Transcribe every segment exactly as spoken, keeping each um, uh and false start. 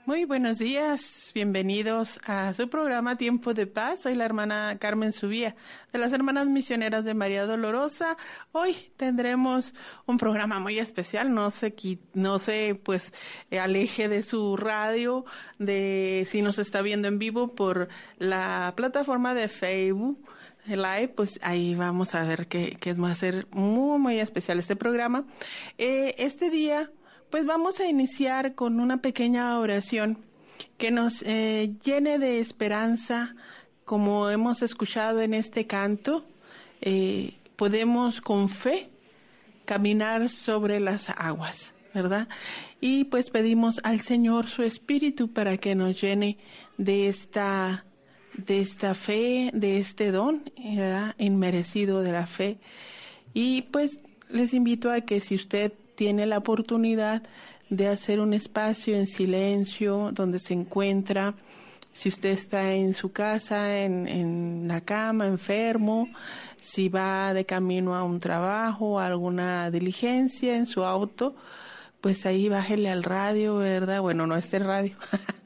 Muy buenos días, bienvenidos a su programa Tiempo de Paz. Soy la hermana Carmen Subía, de las Hermanas Misioneras de María Dolorosa. Hoy tendremos un programa muy especial, no se, no se pues aleje de su radio, de si nos está viendo en vivo por la plataforma de Facebook Live, pues ahí vamos a ver que, que va a ser muy, muy especial este programa. Eh, este día, pues vamos a iniciar con una pequeña oración que nos eh, llene de esperanza, como hemos escuchado en este canto. Eh, podemos con fe caminar sobre las aguas, ¿verdad? Y pues pedimos al Señor su Espíritu para que nos llene de esta, de esta fe, de este don, ¿verdad?, inmerecido de la fe. Y pues les invito a que si usted tiene la oportunidad de hacer un espacio en silencio donde se encuentra, si usted está en su casa, en, en la cama, enfermo, si va de camino a un trabajo, a alguna diligencia en su auto, pues ahí bájele al radio, ¿verdad? Bueno, no este radio,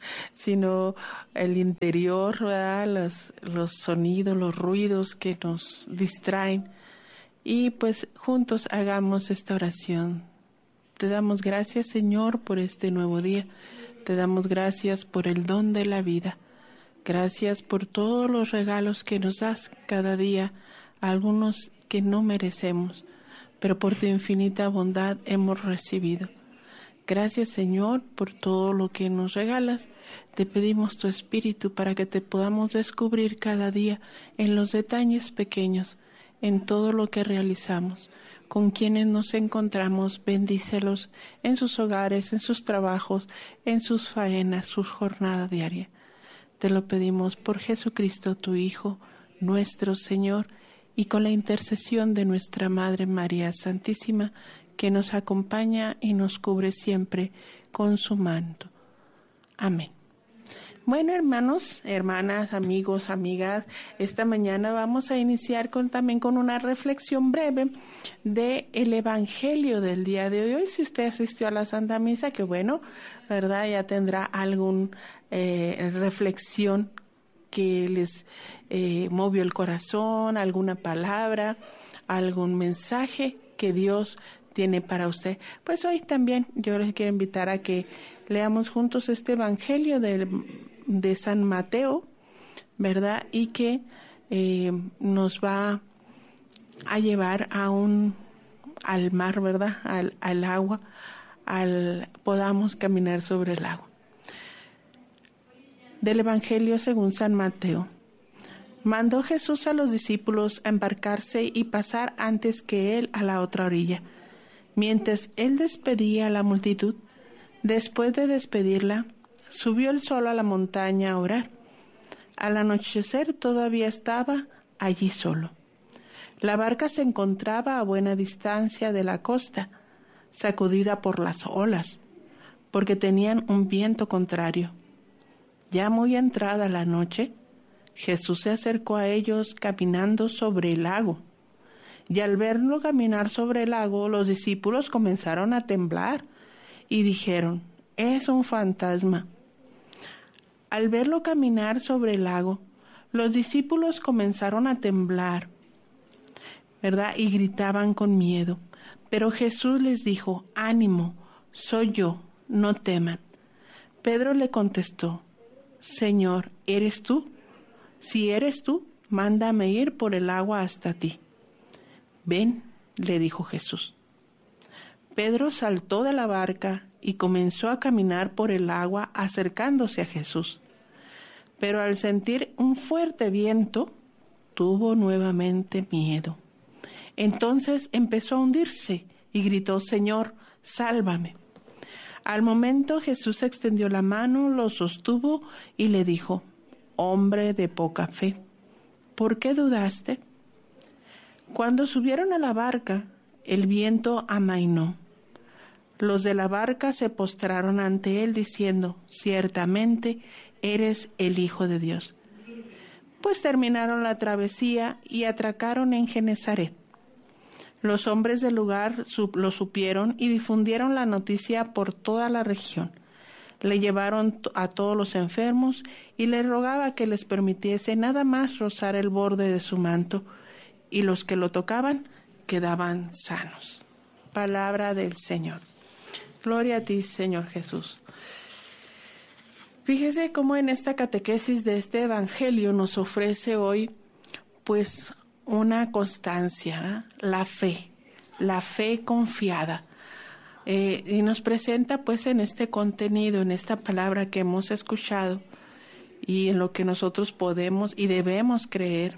sino el interior, ¿verdad? Los, los sonidos, los ruidos que nos distraen. Y pues juntos hagamos esta oración. Te damos gracias, Señor, por este nuevo día. Te damos gracias por el don de la vida. Gracias por todos los regalos que nos das cada día, algunos que no merecemos, pero por tu infinita bondad hemos recibido. Gracias, Señor, por todo lo que nos regalas. Te pedimos tu Espíritu para que te podamos descubrir cada día en los detalles pequeños, en todo lo que realizamos. Con quienes nos encontramos, bendícelos en sus hogares, en sus trabajos, en sus faenas, su jornada diaria. Te lo pedimos por Jesucristo, tu Hijo, nuestro Señor, y con la intercesión de nuestra Madre María Santísima, que nos acompaña y nos cubre siempre con su manto. Amén. Bueno, hermanos, hermanas, amigos, amigas, esta mañana vamos a iniciar con, también con una reflexión breve de el Evangelio del día de hoy. Hoy, si usted asistió a la Santa Misa, que bueno, ¿verdad? Ya tendrá alguna eh, reflexión que les eh, movió el corazón, alguna palabra, algún mensaje que Dios tiene para usted. Pues hoy también yo les quiero invitar a que leamos juntos este Evangelio del de San Mateo, ¿verdad? Y que eh, nos va a llevar a un, al mar, ¿verdad? Al, al agua, al, podamos caminar sobre el agua. Del Evangelio según San Mateo. Mandó Jesús a los discípulos a embarcarse y pasar antes que él a la otra orilla. Mientras él despedía a la multitud, después de despedirla, subió él solo a la montaña a orar. Al anochecer todavía estaba allí solo. La barca se encontraba a buena distancia de la costa, sacudida por las olas, porque tenían un viento contrario. Ya muy entrada la noche, Jesús se acercó a ellos caminando sobre el lago. Y al verlo caminar sobre el lago, los discípulos comenzaron a temblar y dijeron: «Es un fantasma». Al verlo caminar sobre el lago, los discípulos comenzaron a temblar, ¿verdad? Y gritaban con miedo. Pero Jesús les dijo: «Ánimo, soy yo, no teman». Pedro le contestó: «Señor, ¿eres tú? Si eres tú, mándame ir por el agua hasta ti». «Ven», le dijo Jesús. Pedro saltó de la barca y comenzó a caminar por el agua acercándose a Jesús. Pero al sentir un fuerte viento, tuvo nuevamente miedo. Entonces empezó a hundirse y gritó: «Señor, sálvame». Al momento Jesús extendió la mano, lo sostuvo y le dijo: «Hombre de poca fe, ¿por qué dudaste?». Cuando subieron a la barca, el viento amainó. Los de la barca se postraron ante él diciendo: «Ciertamente eres el Hijo de Dios». Pues terminaron la travesía y atracaron en Genesaret. Los hombres del lugar lo supieron y difundieron la noticia por toda la región. Le llevaron a todos los enfermos y le rogaba que les permitiese nada más rozar el borde de su manto, y los que lo tocaban quedaban sanos. Palabra del Señor. Gloria a ti, Señor Jesús. Fíjese cómo en esta catequesis de este Evangelio nos ofrece hoy, pues, una constancia, ¿eh? la fe, la fe confiada. Eh, y nos presenta, pues, en este contenido, en esta palabra que hemos escuchado y en lo que nosotros podemos y debemos creer,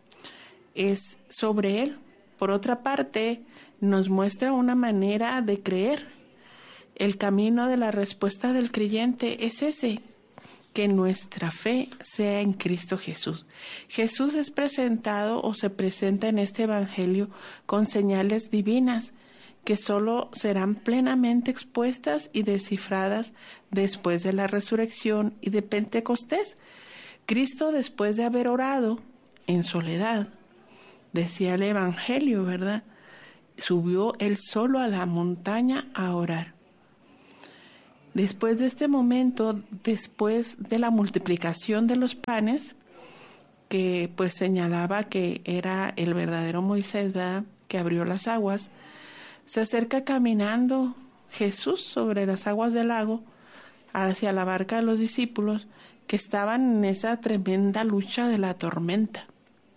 es sobre Él. Por otra parte, nos muestra una manera de creer. El camino de la respuesta del creyente es ese, que nuestra fe sea en Cristo Jesús. Jesús es presentado o se presenta en este Evangelio con señales divinas que solo serán plenamente expuestas y descifradas después de la resurrección y de Pentecostés. Cristo, después de haber orado en soledad, decía el Evangelio, ¿verdad?, subió él solo a la montaña a orar. Después de este momento, después de la multiplicación de los panes, que pues señalaba que era el verdadero Moisés, ¿verdad?, que abrió las aguas, se acerca caminando Jesús sobre las aguas del lago hacia la barca de los discípulos que estaban en esa tremenda lucha de la tormenta.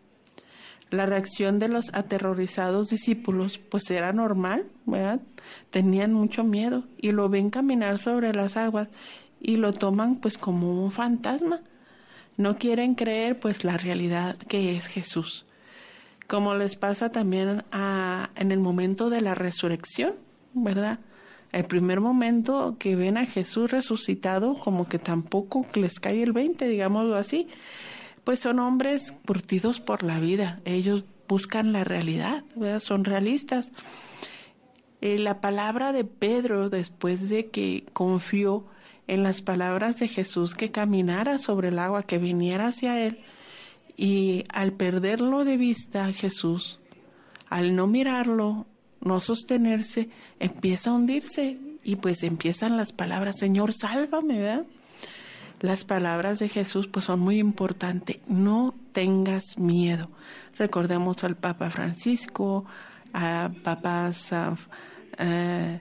La reacción de los aterrorizados discípulos pues era normal, ¿verdad? Tenían mucho miedo y lo ven caminar sobre las aguas y lo toman pues como un fantasma. No quieren creer pues la realidad que es Jesús. Como les pasa también a, en el momento de la resurrección, ¿verdad? El primer momento que ven a Jesús resucitado, como que tampoco les cae el veinte, digámoslo así. Pues son hombres curtidos por la vida. Ellos buscan la realidad, ¿verdad? Son realistas. Eh, la palabra de Pedro, después de que confió en las palabras de Jesús, que caminara sobre el agua, que viniera hacia él, y al perderlo de vista Jesús, al no mirarlo, no sostenerse, empieza a hundirse y pues empiezan las palabras, Señor, sálvame, ¿verdad? Las palabras de Jesús pues son muy importantes. No tengas miedo. Recordemos al Papa Francisco, a Papas, a, a,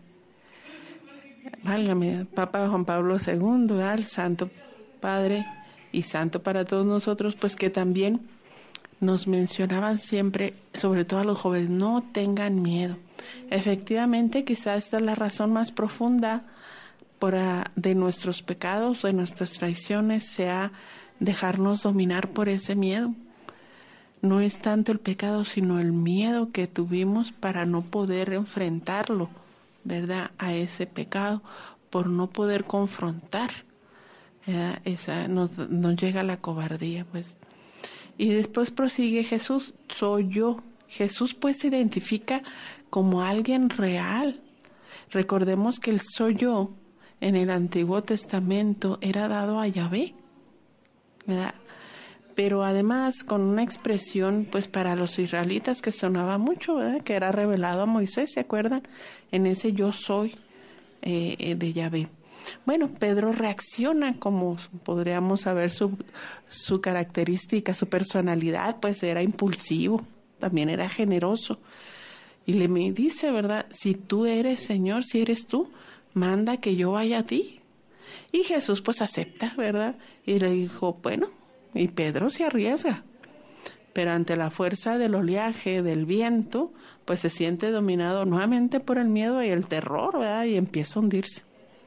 válgame, Papa Juan Pablo segundo, al Santo Padre y Santo para todos nosotros, pues que también nos mencionaban siempre, sobre todo a los jóvenes, no tengan miedo. Efectivamente, quizá esta es la razón más profunda por a, de nuestros pecados, de nuestras traiciones, sea dejarnos dominar por ese miedo. No es tanto el pecado, sino el miedo que tuvimos para no poder enfrentarlo, ¿verdad?, a ese pecado, por no poder confrontar. ¿verdad? Esa nos, nos llega la cobardía, pues. Y después prosigue Jesús, soy yo. Jesús pues se identifica como alguien real. Recordemos que el soy yo en el Antiguo Testamento era dado a Yahvé, ¿verdad? Pero además con una expresión pues para los israelitas que sonaba mucho, ¿verdad?, que era revelado a Moisés, ¿se acuerdan? En ese yo soy eh, de Yahvé. Bueno, Pedro reacciona como podríamos saber su, su característica, su personalidad, pues era impulsivo, también era generoso. Y le dice, ¿verdad?, si tú eres Señor, si eres tú, manda que yo vaya a ti. Y Jesús pues acepta, ¿verdad? Y le dijo, bueno, y Pedro se arriesga. Pero ante la fuerza del oleaje, del viento, pues se siente dominado nuevamente por el miedo y el terror, ¿verdad? Y empieza a hundirse.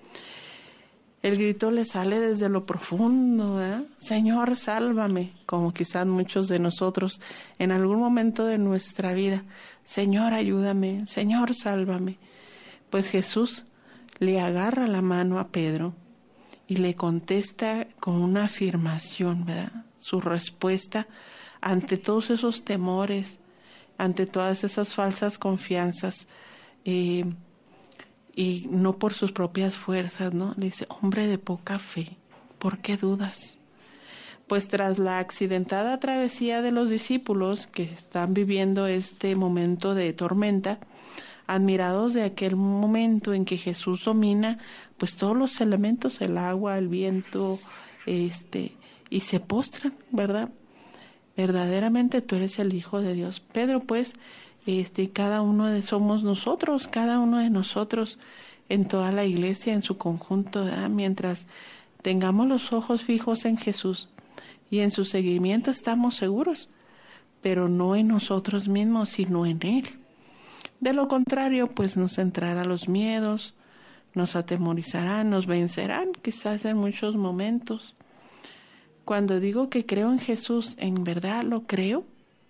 El grito le sale desde lo profundo, ¿verdad? Señor, sálvame, como quizás muchos de nosotros en algún momento de nuestra vida. Señor, ayúdame, Señor, sálvame. Pues Jesús le agarra la mano a Pedro y le contesta con una afirmación, ¿verdad? Su respuesta ante todos esos temores, ante todas esas falsas confianzas, eh, y no por sus propias fuerzas, ¿no? Le dice, hombre de poca fe, ¿por qué dudas? Pues tras la accidentada travesía de los discípulos que están viviendo este momento de tormenta, admirados de aquel momento en que Jesús domina pues todos los elementos, el agua, el viento, este, y se postran, ¿verdad? Verdaderamente tú eres el Hijo de Dios. Pedro, pues, este, cada uno de somos nosotros, cada uno de nosotros en toda la iglesia, en su conjunto, ¿verdad? Mientras tengamos los ojos fijos en Jesús y en su seguimiento estamos seguros, pero no en nosotros mismos, sino en Él. De lo contrario, pues nos entrarán los miedos, nos atemorizarán, nos vencerán, quizás en muchos momentos. Cuando digo que creo en Jesús, ¿en verdad lo creo?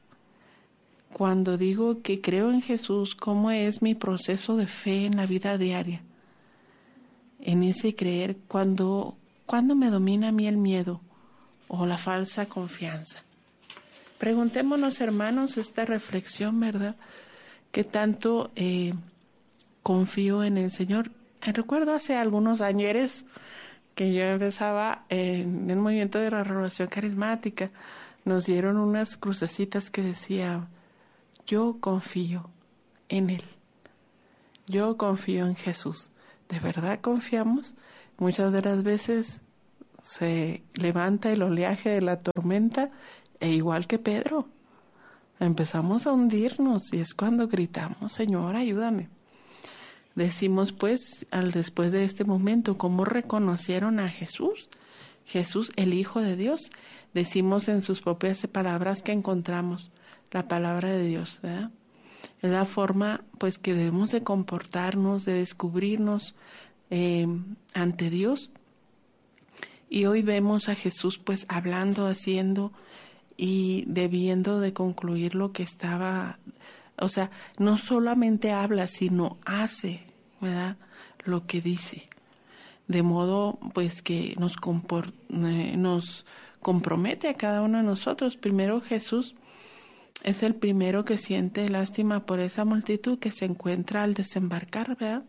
Cuando digo que creo en Jesús, ¿cómo es mi proceso de fe en la vida diaria? En ese creer, cuando, cuando me domina a mí el miedo o la falsa confianza. Preguntémonos, hermanos, esta reflexión, ¿verdad? ¿Qué tanto eh, confío en el Señor? Recuerdo hace algunos años que yo empezaba en el movimiento de la renovación carismática, nos dieron unas crucecitas que decía, yo confío en Él, yo confío en Jesús. ¿De verdad confiamos? Muchas de las veces se levanta el oleaje de la tormenta e igual que Pedro, empezamos a hundirnos y es cuando gritamos, Señor, ayúdame. Decimos pues, al después de este momento, ¿cómo reconocieron a Jesús? Jesús, el Hijo de Dios. Decimos en sus propias palabras que encontramos la palabra de Dios, ¿verdad? Es la forma pues que debemos de comportarnos, de descubrirnos eh, ante Dios. Y hoy vemos a Jesús pues hablando, haciendo y debiendo de concluir lo que estaba, o sea, no solamente habla, sino hace, ¿verdad? Lo que dice. De modo pues que nos, compor, eh, nos compromete a cada uno de nosotros. Primero Jesús es el primero que siente lástima por esa multitud que se encuentra al desembarcar, ¿verdad?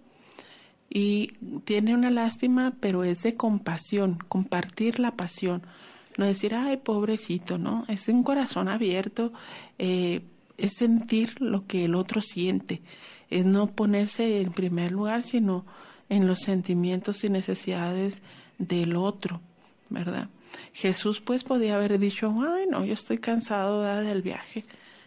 Y tiene una lástima, pero es de compasión, compartir la pasión. No decir, ay, pobrecito, ¿no? Es un corazón abierto, eh, es sentir lo que el otro siente. Es no ponerse en primer lugar, sino en los sentimientos y necesidades del otro, ¿verdad? Jesús pues podía haber dicho, ay, no, yo estoy cansado, ¿verdad?, del viaje.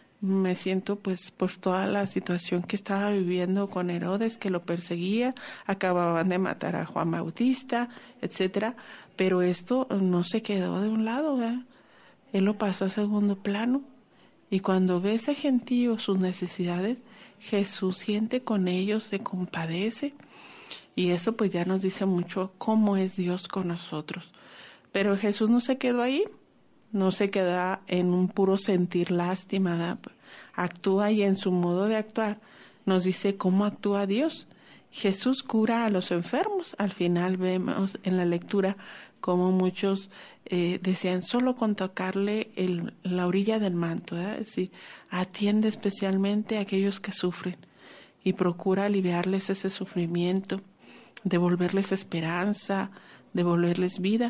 Me siento pues por toda la situación que estaba viviendo con Herodes, que lo perseguía, acababan de matar a Juan Bautista, etcétera. Pero esto no se quedó de un lado, ¿verdad? Él lo pasó a segundo plano. Y cuando ve ese gentío, sus necesidades, Jesús siente con ellos, se compadece. Y eso pues ya nos dice mucho cómo es Dios con nosotros. Pero Jesús no se quedó ahí. No se queda en un puro sentir lástima, ¿verdad? Actúa y en su modo de actuar nos dice cómo actúa Dios. Jesús cura a los enfermos. Al final vemos en la lectura cómo muchos eh, decían solo con tocarle el, la orilla del manto, ¿verdad? Es decir, atiende especialmente a aquellos que sufren y procura aliviarles ese sufrimiento, devolverles esperanza, devolverles vida.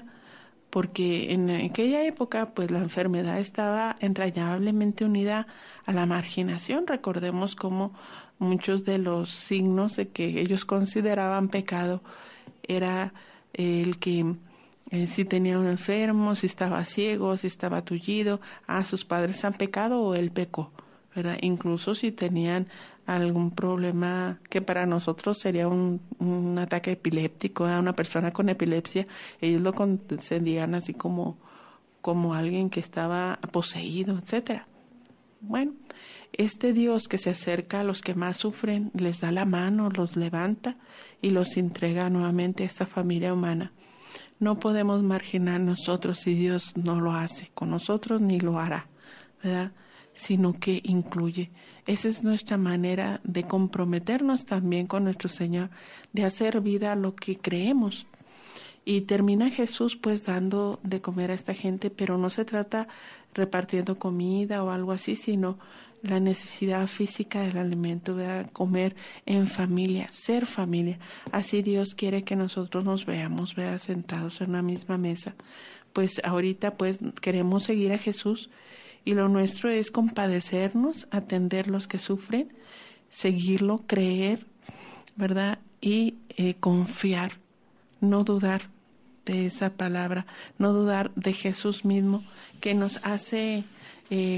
Porque en aquella época pues la enfermedad estaba entrañablemente unida a la marginación. Recordemos cómo muchos de los signos de que ellos consideraban pecado era el que eh, si tenía un enfermo, si estaba ciego, si estaba tullido, ah, sus padres han pecado o él pecó, ¿verdad? Incluso si tenían algún problema que para nosotros sería un, un ataque epiléptico, a una persona con epilepsia, ellos lo concedían así como, como alguien que estaba poseído, etcétera. Bueno, este Dios que se acerca a los que más sufren, les da la mano, los levanta y los entrega nuevamente a esta familia humana. No podemos marginar nosotros si Dios no lo hace con nosotros ni lo hará, ¿verdad? Sino que incluye. Esa es nuestra manera de comprometernos también con nuestro Señor, de hacer vida lo que creemos. Y termina Jesús pues dando de comer a esta gente, pero no se trata repartiendo comida o algo así, sino la necesidad física del alimento, ¿verdad? Comer en familia, ser familia. Así Dios quiere que nosotros nos veamos, ¿verdad?, sentados en una misma mesa. Pues ahorita pues queremos seguir a Jesús. Y lo nuestro es compadecernos, atender los que sufren, seguirlo, creer, ¿verdad? Y eh, confiar, no dudar de esa palabra, no dudar de Jesús mismo, que nos hace eh,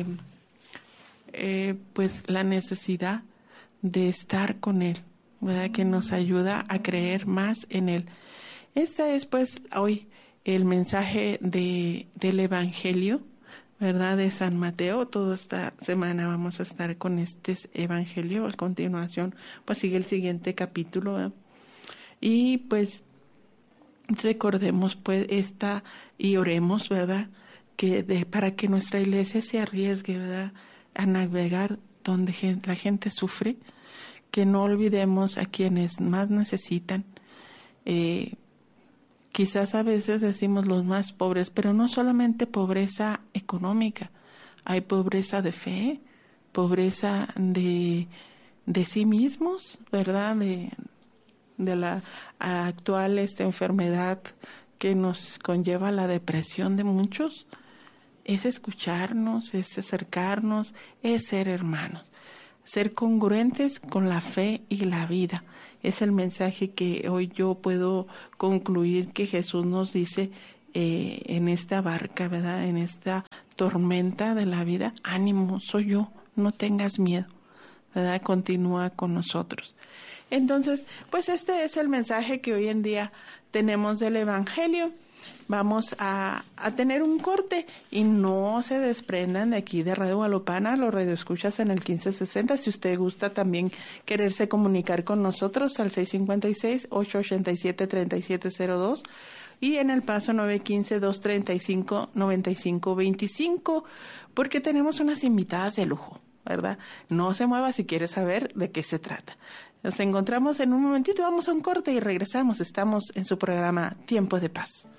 eh, pues la necesidad de estar con Él, ¿verdad? Que nos ayuda a creer más en Él. Este es pues hoy el mensaje de, del Evangelio, ¿verdad? De San Mateo. Toda esta semana vamos a estar con este Evangelio. A continuación, pues sigue el siguiente capítulo, ¿verdad? Y pues recordemos pues esta y oremos, ¿verdad? Que de, para que nuestra iglesia se arriesgue, ¿verdad? A navegar donde gente, la gente sufre, que no olvidemos a quienes más necesitan. Eh, quizás a veces decimos los más pobres, pero no solamente pobreza económica, hay pobreza de fe, pobreza de, de sí mismos, ¿verdad? De, de la actual esta enfermedad que nos conlleva la depresión de muchos. Es escucharnos, es acercarnos, es ser hermanos, ser congruentes con la fe y la vida. Es el mensaje que hoy yo puedo concluir que Jesús nos dice eh, en esta barca, ¿verdad? En esta tormenta de la vida. Ánimo, soy yo, no tengas miedo, ¿verdad? Continúa con nosotros. Entonces, pues este es el mensaje que hoy en día tenemos del Evangelio. Vamos a, a tener un corte y no se desprendan de aquí de Radio Guadalupana, los radioescuchas en el quince sesenta. Si usted gusta también quererse comunicar con nosotros al seis cinco seis, ocho ocho siete, tres siete cero dos y en El Paso nueve uno cinco, dos tres cinco, nueve cinco dos cinco, porque tenemos unas invitadas de lujo, ¿verdad? No se mueva si quiere saber de qué se trata. Nos encontramos en un momentito, vamos a un corte y regresamos. Estamos en su programa Tiempo de Paz.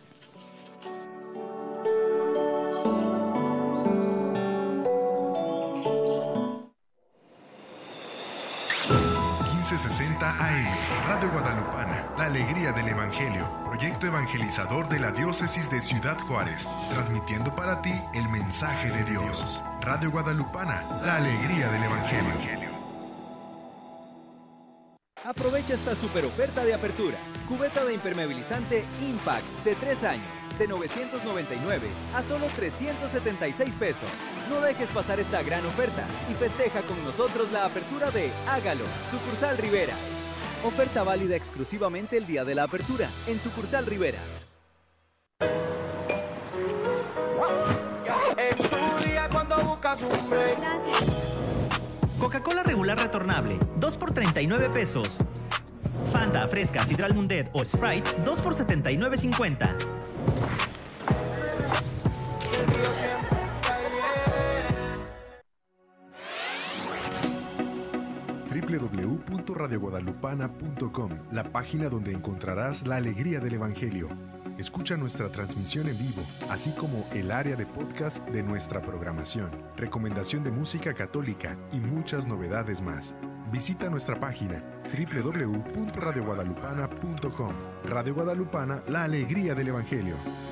quince sesenta A M, Radio Guadalupana, la alegría del Evangelio, proyecto evangelizador de la diócesis de Ciudad Juárez, transmitiendo para ti el mensaje de Dios. Radio Guadalupana, la alegría del Evangelio. Aprovecha esta super oferta de apertura. Cubeta de impermeabilizante Impact de tres años, de novecientos noventa y nueve a solo trescientos setenta y seis pesos. No dejes pasar esta gran oferta y festeja con nosotros la apertura de Hágalo, Sucursal Riveras. Oferta válida exclusivamente el día de la apertura en Sucursal Riveras. En tu día cuando buscas un break. Coca-Cola regular retornable, dos por treinta y nueve pesos. Fanta, Fresca, Sidral Mundet o Sprite, dos por setenta y nueve cincuenta. doble u doble u doble u punto radio guadalupana punto com, la página donde encontrarás la alegría del Evangelio. Escucha nuestra transmisión en vivo, así como el área de podcast de nuestra programación, recomendación de música católica y muchas novedades más. Visita nuestra página doble u doble u doble u punto radio guadalupana punto com. Radio Guadalupana, la alegría del Evangelio.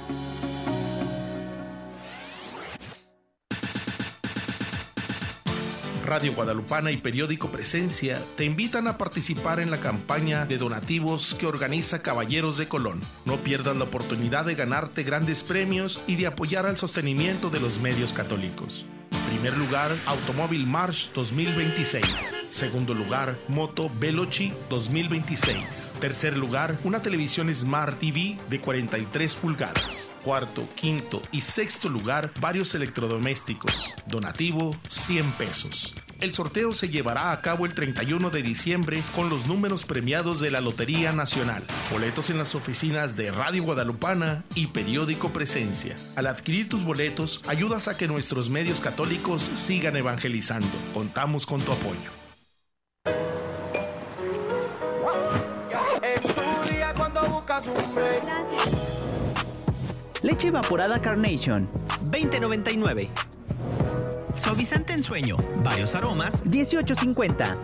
Radio Guadalupana y Periódico Presencia te invitan a participar en la campaña de donativos que organiza Caballeros de Colón. No pierdas la oportunidad de ganarte grandes premios y de apoyar al sostenimiento de los medios católicos. Primer lugar, Automóvil March dos mil veintiséis. Segundo lugar, Moto Veloci dos mil veintiséis. Tercer lugar, una televisión Smart T V de cuarenta y tres pulgadas. Cuarto, quinto y sexto lugar, varios electrodomésticos. Donativo, cien pesos. El sorteo se llevará a cabo el treinta y uno de diciembre con los números premiados de la Lotería Nacional. Boletos en las oficinas de Radio Guadalupana y Periódico Presencia. Al adquirir tus boletos, ayudas a que nuestros medios católicos sigan evangelizando. Contamos con tu apoyo. En tu día cuando buscas un break. Leche evaporada Carnation, veinte noventa y nueve. Suavizante en sueño, varios aromas, dieciocho cincuenta.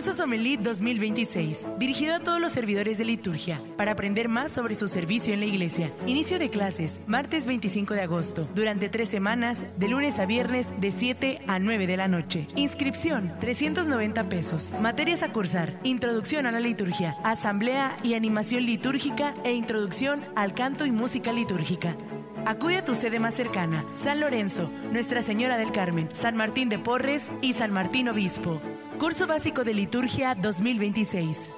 Curso Sommelier dos mil veintiséis, dirigido a todos los servidores de liturgia, para aprender más sobre su servicio en la iglesia. Inicio de clases, martes veinticinco de agosto, durante tres semanas, de lunes a viernes, de siete a nueve de la noche. Inscripción, trescientos noventa pesos. Materias a cursar, introducción a la liturgia, asamblea y animación litúrgica e introducción al canto y música litúrgica. Acude a tu sede más cercana, San Lorenzo, Nuestra Señora del Carmen, San Martín de Porres y San Martín Obispo. Curso Básico de Liturgia dos mil veintiséis.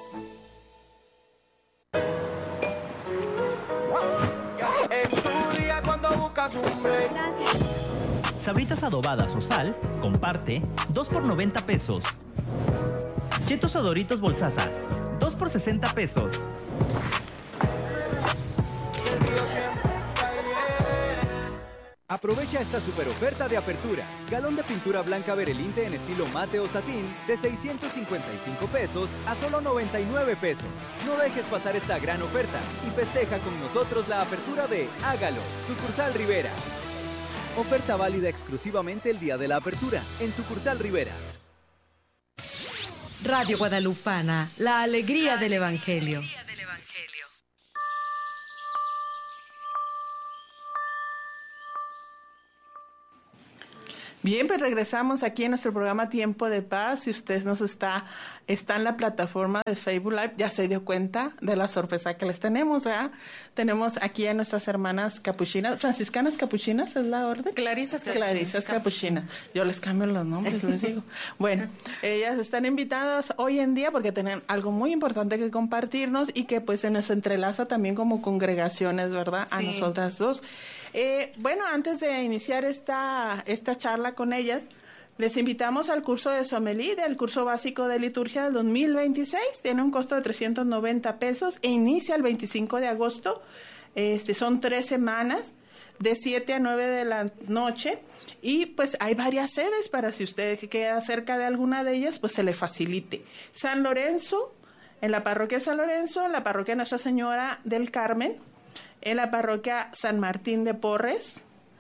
En tu día cuando buscas un break. Sabritas adobadas o sal, comparte, dos por noventa pesos. Chetos o Doritos Bolsaza, dos por sesenta pesos. Aprovecha esta super oferta de apertura. Galón de pintura blanca Berelinte en estilo mate o satín de seiscientos cincuenta y cinco pesos a solo noventa y nueve pesos. No dejes pasar esta gran oferta y festeja con nosotros la apertura de Hágalo, Sucursal Rivera. Oferta válida exclusivamente el día de la apertura en Sucursal Riveras. Radio Guadalupana, la alegría del Evangelio. Bien, pues regresamos aquí en nuestro programa Tiempo de Paz. Si usted nos está, está en la plataforma de Facebook Live, ya se dio cuenta de la sorpresa que les tenemos, ¿verdad? Tenemos aquí a nuestras hermanas capuchinas, franciscanas capuchinas, ¿es la orden? Clarisas capuchinas. Clarisas capuchinas. Yo les cambio los nombres, les digo. Bueno, ellas están invitadas hoy en día porque tienen algo muy importante que compartirnos y que pues se nos entrelaza también como congregaciones, ¿verdad? A sí. Nosotras dos. Eh, bueno, antes de iniciar esta, esta charla con ellas, les invitamos al curso de Sommelier, del curso básico de liturgia del dos mil veintiséis. Tiene un costo de trescientos noventa pesos e inicia el veinticinco de agosto. Este, son tres semanas, de siete a nueve de la noche. Y pues hay varias sedes para si usted queda cerca de alguna de ellas, pues se le facilite. San Lorenzo, en la parroquia San Lorenzo, en la parroquia Nuestra Señora del Carmen, en la parroquia San Martín de Porres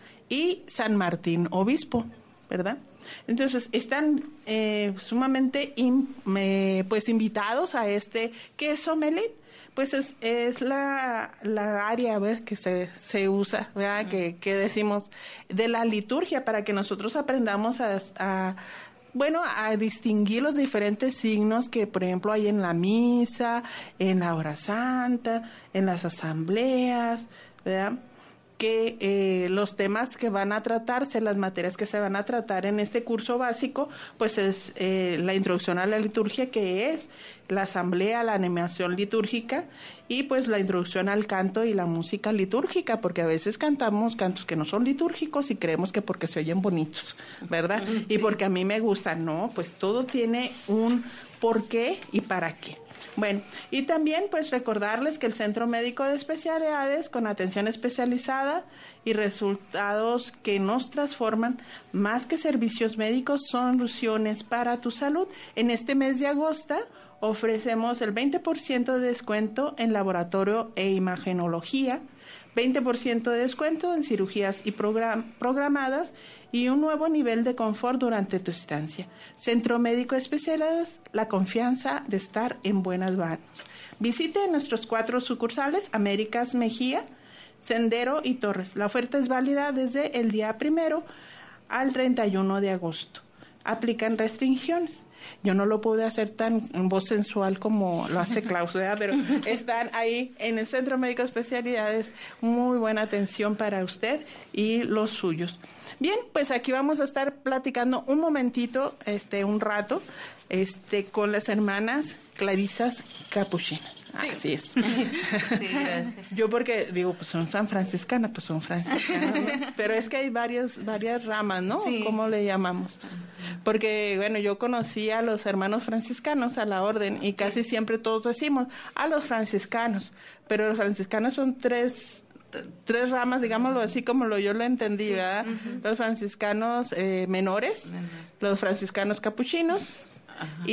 y San Martín Obispo, ¿verdad? Entonces, están eh, sumamente in, eh, pues invitados a este, ¿qué es Sommelier? Pues es, es la, la área, ¿ver? que se, se usa, ¿verdad? Uh-huh. que, que decimos de la liturgia para que nosotros aprendamos a... a Bueno, a distinguir los diferentes signos que, por ejemplo, hay en la misa, en la hora santa, en las asambleas, ¿verdad? Que eh, los temas que van a tratarse, las materias que se van a tratar en este curso básico, pues es eh, la introducción a la liturgia, que es la asamblea, la animación litúrgica, y pues la introducción al canto y la música litúrgica, porque a veces cantamos cantos que no son litúrgicos y creemos que porque se oyen bonitos, ¿verdad? Sí. Y porque a mí me gustan, no, pues todo tiene un por qué y para qué. Bueno, y también pues recordarles que el Centro Médico de Especialidades, con atención especializada y resultados que nos transforman, más que servicios médicos, son soluciones para tu salud. En este mes de agosto ofrecemos el veinte por ciento de descuento en laboratorio e imagenología, veinte por ciento de descuento en cirugías y program- programadas y un nuevo nivel de confort durante tu estancia. Centro Médico Especialidades, la confianza de estar en buenas manos. Visite nuestros cuatro sucursales, Américas, Mejía, Sendero y Torres. La oferta es válida desde el día primero al treinta y uno de agosto. Aplican restricciones. Yo no lo pude hacer tan en voz sensual como lo hace Klaus, ¿verdad? Pero están ahí en el Centro Médico de Especialidades. Muy buena atención para usted y los suyos. Bien, pues aquí vamos a estar platicando un momentito, este, un rato, este, con las hermanas Clarisas Capuchinas. Sí. Así es. Sí, gracias. Yo porque digo, pues son san franciscanas, pues son franciscanas, ¿no? Pero es que hay varios, varias ramas, ¿no? Sí. ¿Cómo le llamamos? Porque, bueno, yo conocí a los hermanos franciscanos, a la orden, y casi siempre todos decimos, a los franciscanos, pero los franciscanos son tres... tres ramas, digámoslo así como lo yo lo entendí, sí. ¿verdad? Uh-huh. Los franciscanos eh, menores, uh-huh. los franciscanos capuchinos, ajá. y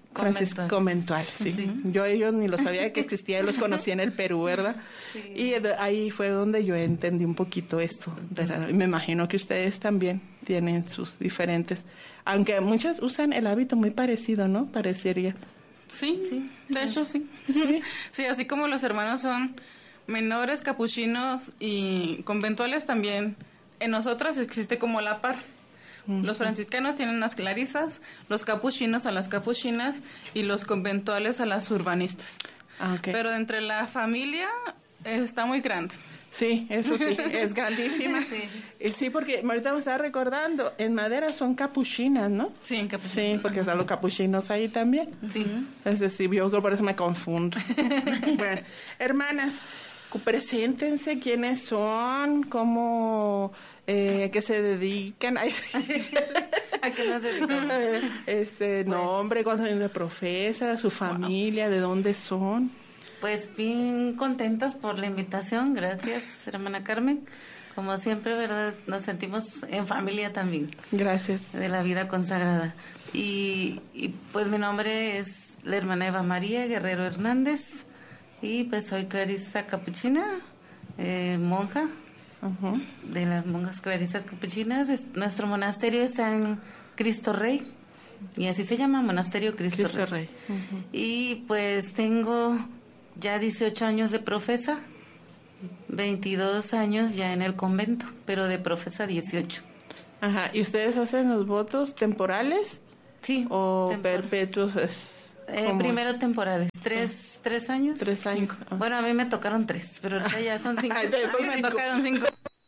Francisco conventual, sí. sí. Yo ellos ni lo sabía que existía, los conocí en el Perú, ¿verdad? Sí. Y ahí fue donde yo entendí un poquito esto. Y me imagino que ustedes también tienen sus diferentes, aunque muchas usan el hábito muy parecido, ¿no? Parecería. Sí, sí. De hecho, sí. sí. Sí, así como los hermanos son menores, capuchinos y conventuales, también en nosotras existe como la par. Los franciscanos tienen las clarisas, los capuchinos a las capuchinas y los conventuales a las urbanistas. Ah, okay. Pero entre la familia está muy grande. Sí, eso sí, es grandísima. Sí. sí, porque ahorita me estaba recordando, en Madera son capuchinas, ¿no? Sí, en capuchinas. Sí, porque están los capuchinos ahí también. Sí. Es decir, yo creo por eso me confundo. Bueno, hermanas, preséntense quiénes son, cómo... Eh, ¿a qué se dedican? ¿A qué nos dedicamos? Este, pues, nombre, cuántos años de profesa, su familia, wow. ¿De dónde son? Pues bien contentas por la invitación, gracias, hermana Carmen. Como siempre, ¿verdad? Nos sentimos en familia también. Gracias. De la vida consagrada. Y, y pues mi nombre es la hermana Eva María Guerrero Hernández y pues soy Clarisa Capuchina, eh, monja. Uh-huh. De las monjas clarisas capuchinas. Nuestro monasterio está en Cristo Rey y así se llama, Monasterio Cristo, Cristo Rey, Rey. Uh-huh. Y pues tengo ya dieciocho años de profesa, veintidós años ya en el convento, pero de profesa dieciocho. Ajá, ¿y ustedes hacen los votos temporales? Sí. ¿O temporales. Perpetuos? Es eh, primero temporales, tres, ah. tres años. Tres años. Ah. Bueno, a mí me tocaron tres, pero ahorita ya son cinco. Ay, a mí me cinco. tocaron cinco.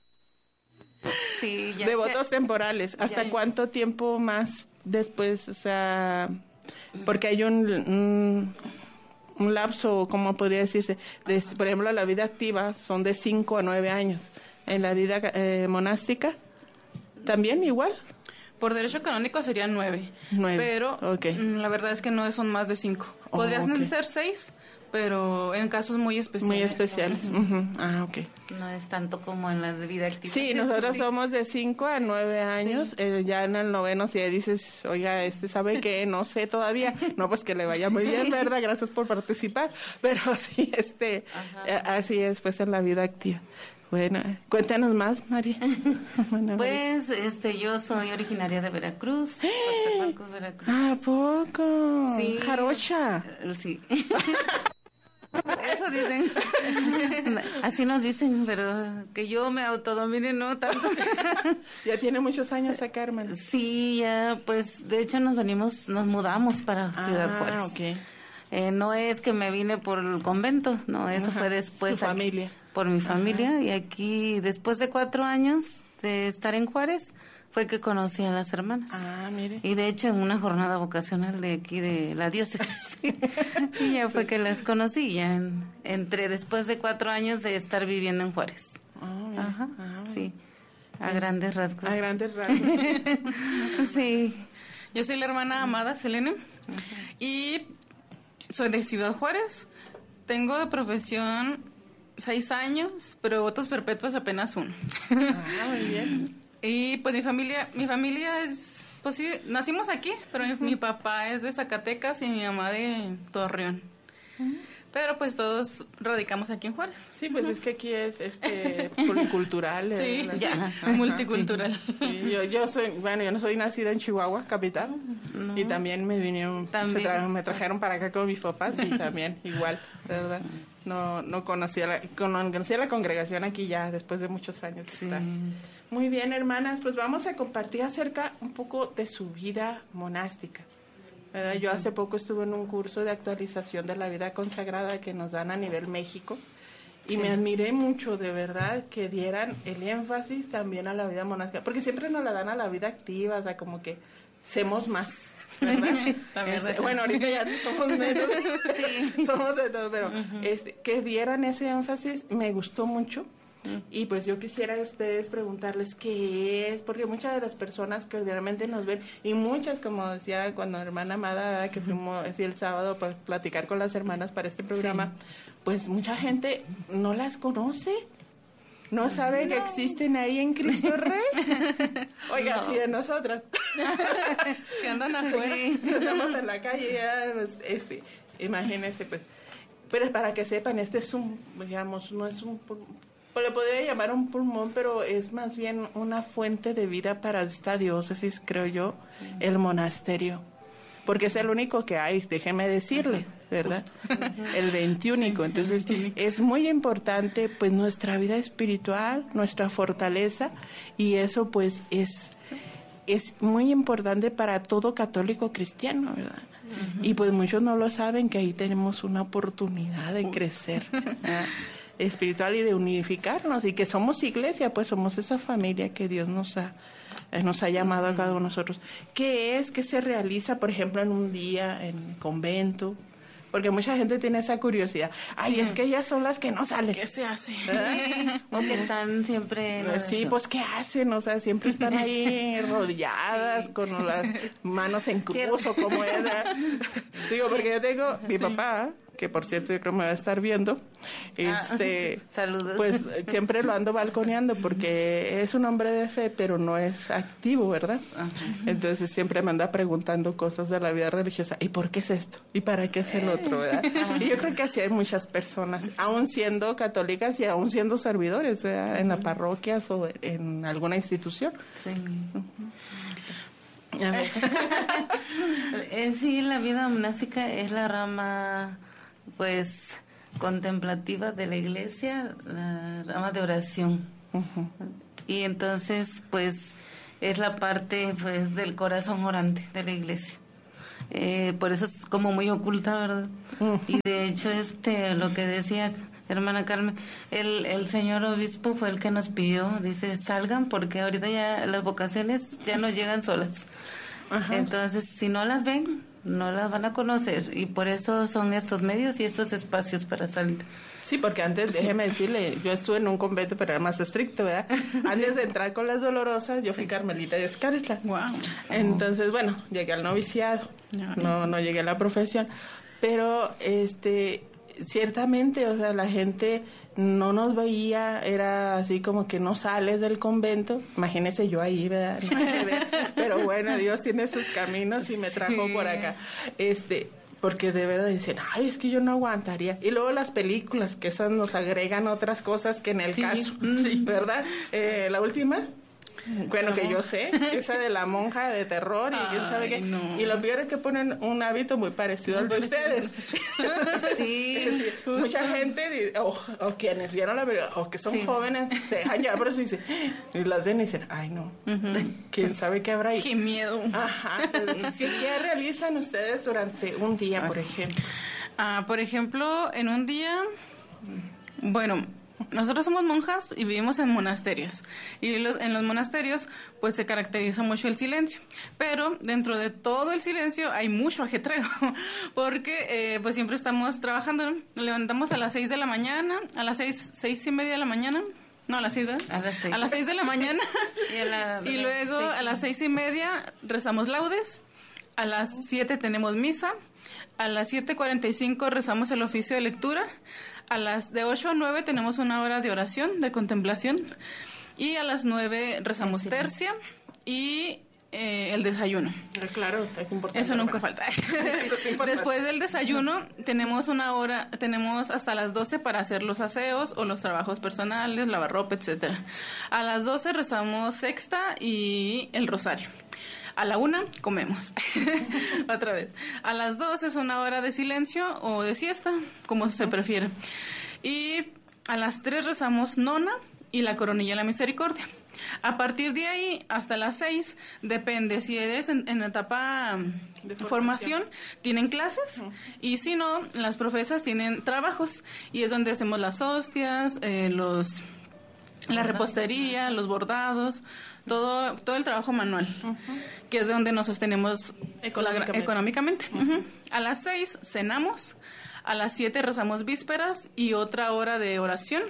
Sí, ya de votos temporales. ¿Hasta ya, cuánto tiempo más después? O sea, porque hay un, un, un lapso, ¿cómo podría decirse? De, por ejemplo, la vida activa son de cinco a nueve años. En la vida eh, monástica, ¿también igual? Por derecho canónico serían nueve. Nueve. Pero okay. La verdad es que no son más de cinco. Oh, Podrían okay. ser seis, pero en casos muy especiales. Muy especiales. Uh-huh. Ah, ok. No es tanto como en la de vida activa. Sí, nosotros sí. somos de cinco a nueve años. Sí. Eh, ya en el noveno, si dices, oiga, este sabe que no sé todavía. No, pues que le vaya muy bien, ¿verdad? Gracias por participar. Pero sí, este, eh, así es, pues en la vida activa. Bueno, cuéntanos más, María. Bueno, pues, María. este, yo soy originaria de Veracruz, Coatzacoalcos, Veracruz. ¿A poco? Sí. Jarocha. Sí. Eso dicen. Así nos dicen, pero que yo me autodomine no tanto. Ya tiene muchos años acá, hermano. Sí, ya, pues, de hecho nos venimos, nos mudamos para Ciudad ah, Juárez. Ah, ok. Eh, no es que me vine por el convento, no, eso Ajá, fue después. Su aquí, familia. Por mi familia. Ajá. Y aquí, después de cuatro años de estar en Juárez, fue que conocí a las hermanas. Ah, mire. Y de hecho en una jornada vocacional de aquí de la diócesis. Y ya fue que las conocí, ya en, entre después de cuatro años de estar viviendo en Juárez. Oh, Ajá, ah, sí. A bien. Grandes rasgos. A grandes rasgos. Sí. Yo soy la hermana Amada Selene. Uh-huh. Y soy de Ciudad Juárez. Tengo de profesión seis años, pero votos perpetuos apenas uno. Ah, muy bien. Y pues mi familia, mi familia es, pues sí, nacimos aquí, pero mi, mi papá es de Zacatecas y mi mamá de Torreón. Uh-huh. Pero pues todos radicamos aquí en Juárez. Sí, pues uh-huh. es que aquí es este policultural. Sí, ¿verdad? ya, Ajá. multicultural. Sí, yo, yo soy, bueno, yo no soy nacida en Chihuahua, capital, no. y también me vinieron, ¿También? Se tra- me trajeron para acá con mis papás y también igual, ¿verdad? No, no conocía la, conocía la congregación aquí ya después de muchos años. Sí. Está. Muy bien, hermanas, pues vamos a compartir acerca un poco de su vida monástica. ¿Verdad? Yo hace poco estuve en un curso de actualización de la vida consagrada que nos dan a nivel México y sí. me admiré mucho, de verdad, que dieran el énfasis también a la vida monástica, porque siempre nos la dan a la vida activa, o sea, como que somos más, ¿verdad? este, bueno, ahorita ya no somos menos, sí. somos de todo, pero uh-huh. este, que dieran ese énfasis me gustó mucho. Y pues yo quisiera a ustedes preguntarles qué es, porque muchas de las personas que ordinariamente nos ven, y muchas, como decía cuando hermana Amada, que fuimos fui el sábado para platicar con las hermanas para este programa, sí. pues mucha gente no las conoce. ¿No sabe no. que existen ahí en Cristo Rey? Oiga, no. sí, de nosotras. Que andan afuera. Sí, andamos en la calle, ya, pues, este, imagínense, pues. Pero para que sepan, este es un, digamos, no es un, le podría llamar un pulmón, pero es más bien una fuente de vida para esta diócesis, creo yo, el monasterio. Porque es el único que hay, déjeme decirle, ¿verdad? El veintiúnico. Entonces, es muy importante, pues, nuestra vida espiritual, nuestra fortaleza, y eso, pues, es, es muy importante para todo católico cristiano, ¿verdad? Uh-huh. Y, pues, muchos no lo saben, que ahí tenemos una oportunidad de crecer, ¿verdad? Espiritual y de unificarnos, y que somos iglesia, pues, somos esa familia que Dios nos ha nos ha llamado a cada uno de nosotros. ¿Qué es? ¿Qué se realiza, por ejemplo, en un día en convento? Porque mucha gente tiene esa curiosidad. Ay, sí. es que ellas son las que no salen. ¿Qué se hace? O que están siempre... No, sí, pues, ¿qué hacen? O sea, siempre están ahí rodeadas, sí. con las manos en cruz, o como es. Digo, porque yo tengo mi sí. papá, que por cierto yo creo me va a estar viendo, este, ah, saludos. Pues siempre lo ando balconeando porque es un hombre de fe, pero no es activo, ¿verdad? Uh-huh. Entonces siempre me anda preguntando cosas de la vida religiosa. ¿Y por qué es esto? ¿Y para qué es el otro? ¿Verdad? Y yo creo que así hay muchas personas, aún siendo católicas y aún siendo servidores, ¿verdad? En las parroquias o en alguna institución. Sí. Uh-huh. A ver. En sí, la vida monástica es la rama, pues, contemplativa de la iglesia, la rama de oración. Uh-huh. Y entonces, pues, es la parte, pues, del corazón orante de la iglesia. Eh, por eso es como muy oculta, ¿verdad? Uh-huh. Y de hecho, este, lo que decía hermana Carmen, el, el señor obispo fue el que nos pidió, dice, salgan porque ahorita ya las vocaciones ya no llegan solas. Ajá. Entonces, si no las ven, no las van a conocer, y por eso son estos medios y estos espacios para salir. Sí, porque antes, sí. déjeme decirle, yo estuve en un convento, pero era más estricto, ¿verdad? Antes de entrar con las dolorosas, yo fui carmelita descalza. Wow. Entonces, bueno, llegué al noviciado, no, no llegué a la profesión, pero, este... ciertamente, o sea, la gente no nos veía, era así como que no sales del convento. Imagínese yo ahí, ¿verdad? Pero bueno, Dios tiene sus caminos y me trajo sí. por acá. Este, porque de verdad dicen, ay, es que yo no aguantaría. Y luego las películas, que esas nos agregan otras cosas que en el sí. caso, sí. ¿verdad? Eh, la última... Bueno, no. que yo sé, esa de la monja de terror y ay, quién sabe qué. No. Y lo peor es que ponen un hábito muy parecido al de ustedes. Sí. sí. Mucha gente, o, o quienes vieron la película, o que son sí. jóvenes, se dejan llevar por eso y dicen, y las ven y dicen, ay no, uh-huh. quién sabe qué habrá ahí. Qué miedo. Ajá. ¿Qué, ¿Qué realizan ustedes durante un día, por ejemplo? Ah, por ejemplo, en un día, bueno... Nosotros somos monjas y vivimos en monasterios. Y los, en los monasterios, pues se caracteriza mucho el silencio. Pero dentro de todo el silencio hay mucho ajetreo. Porque, eh, pues siempre estamos trabajando, ¿no? Nos levantamos a las seis de la mañana, a las seis, seis y media de la mañana. No, a las seis, ¿verdad? A las seis. A las seis de la mañana. y, a la, y luego seis, a las seis y media rezamos laudes. A las siete tenemos misa. A las siete cuarenta y cinco rezamos el oficio de lectura. A las de ocho a nueve tenemos una hora de oración, de contemplación, y a las nueve rezamos tercia y eh, el desayuno. Claro, es importante. Eso nunca falta. Eso es importante. Después del desayuno tenemos una hora, tenemos hasta las doce para hacer los aseos o los trabajos personales, lavar ropa, etcétera. A las doce rezamos sexta y el rosario. A la una, comemos. Otra vez. A las dos es una hora de silencio o de siesta, como se prefiere. Y a las tres rezamos nona y la coronilla de la misericordia. A partir de ahí, hasta las seis, depende. Si eres en, en etapa de formación, formación, tienen clases. Uh-huh. Y si no, las profesas tienen trabajos. Y es donde hacemos las hostias, eh, los... la repostería, los bordados, todo todo el trabajo manual, uh-huh. que es de donde nos sostenemos económicamente. económicamente. Uh-huh. A las seis cenamos, a las siete rezamos vísperas y otra hora de oración,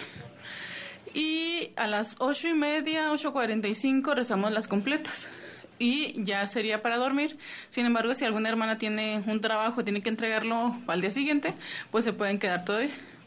y a las ocho y media, ocho cuarenta y cinco rezamos las completas. Y ya sería para dormir. Sin embargo, si alguna hermana tiene un trabajo, tiene que entregarlo al día siguiente, pues se pueden quedar todavía.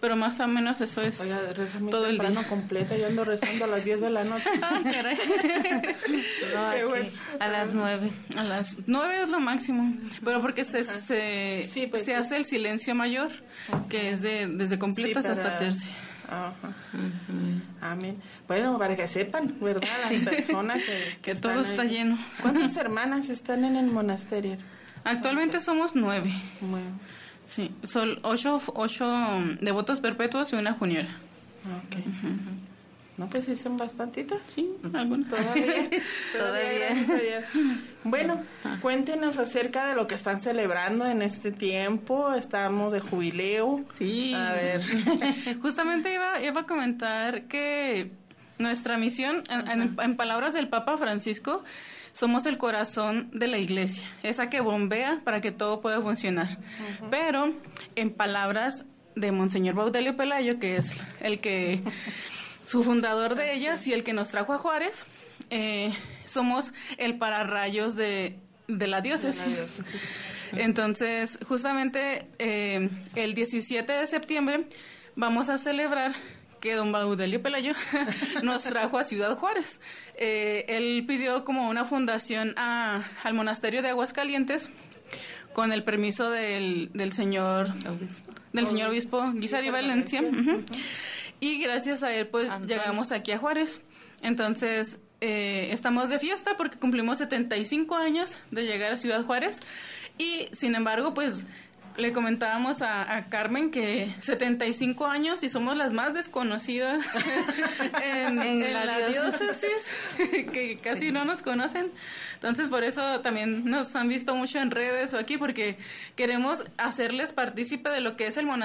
pero más o menos eso es. Oiga, reza muy todo el temprano día. completa, yo ando rezando a las diez de la noche. No, Qué aquí, bueno. a las nueve. A las nueve es lo máximo, pero porque se, se, Sí, pues, se sí. hace el silencio mayor, que es de desde completas Sí, para- hasta tercia. Ajá. Amén. Bueno, para que sepan, ¿verdad? Las personas que, Que están todo está ahí. lleno. ¿Cuántas hermanas están en el monasterio? Actualmente somos nueve. Bueno, Sí, son ocho, ocho um, devotos perpetuos y una juniora. ok. No, pues sí son bastantitas. Sí, algunas. Todavía, todavía, Todavía. gracias a Dios. Bueno, cuéntenos acerca de lo que están celebrando en este tiempo. Estamos de jubileo. Sí. A ver. Justamente iba, iba a comentar que nuestra misión, en, en- en palabras del Papa Francisco, somos el corazón de la iglesia, esa que bombea para que todo pueda funcionar. Pero en palabras de Monseñor Baudelio Pelayo, que es el que su fundador de ellas y el que nos trajo a Juárez, eh, somos el pararrayos de, de la diócesis. Entonces, justamente eh, el diecisiete de septiembre vamos a celebrar que don Baudelio Pelayo nos trajo a Ciudad Juárez. Eh, él pidió como una fundación a, al monasterio de Aguascalientes con el permiso del, del señor del señor obispo Guizar y Valencia. Ujú. Y gracias a él, pues, Antonio. llegamos aquí a Juárez. Entonces, eh, estamos de fiesta porque cumplimos setenta y cinco años de llegar a Ciudad Juárez. Y, sin embargo, pues, le comentábamos a, a Carmen que setenta y cinco años y somos las más desconocidas en, En en la la, diócesis. diócesis, que casi no nos conocen. Entonces, por eso también nos han visto mucho en redes o aquí, porque queremos hacerles partícipe de lo que es el monasterio